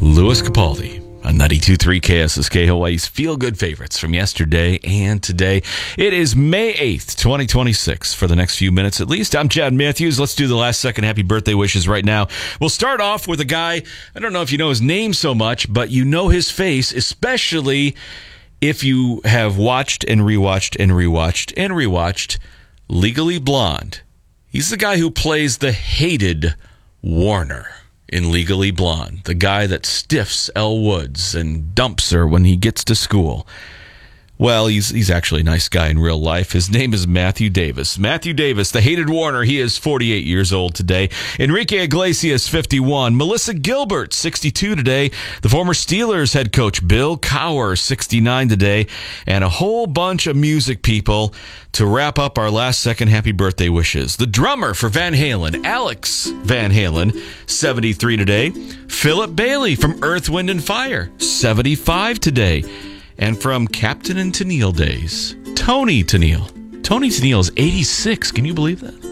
Louis Capaldi on 92.3 KSSK, Hawaii's feel-good favorites from yesterday and today. It is May 8th, 2026, for the next few minutes at least. I'm Chad Matthews. Let's do the last second happy birthday wishes right now. We'll start off with a guy, I don't know if you know his name so much, but you know his face, especially if you have watched and rewatched and rewatched and rewatched Legally Blonde. He's the guy who plays the hated Warner in Legally Blonde, the guy that stiffs Elle Woods and dumps her when he gets to school. Well, he's actually a nice guy in real life. His name is Matthew Davis. Matthew Davis, the hated Warner, he is 48 years old today. Enrique Iglesias, 51. Melissa Gilbert, 62 today. The former Steelers head coach Bill Cowher, 69 today. And a whole bunch of music people to wrap up our last second happy birthday wishes. The drummer for Van Halen, Alex Van Halen, 73 today. Philip Bailey from Earth, Wind & Fire, 75 today. And from Captain and Tennille days, Tony Tennille. Tony Tennille is 86. Can you believe that?